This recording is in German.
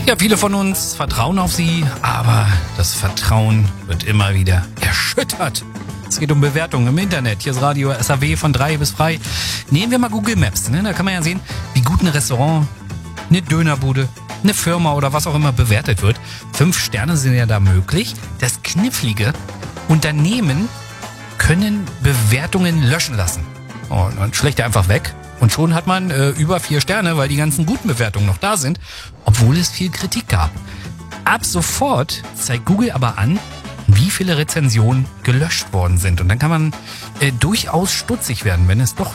Ja, viele von uns vertrauen auf sie, aber das Vertrauen wird immer wieder erschüttert. Es geht um Bewertungen im Internet. Hier ist Radio SAW von 3 bis frei. Nehmen wir mal Google Maps. Ne? Da kann man ja sehen, wie gut ein Restaurant, eine Dönerbude, eine Firma oder was auch immer bewertet wird. 5 Sterne sind ja da möglich. Das Knifflige: Unternehmen können Bewertungen löschen lassen. Oh, dann schlägt er einfach weg. Und schon hat man über 4 Sterne, weil die ganzen guten Bewertungen noch da sind, obwohl es viel Kritik gab. Ab sofort zeigt Google aber an, wie viele Rezensionen gelöscht worden sind. Und dann kann man durchaus stutzig werden, wenn es doch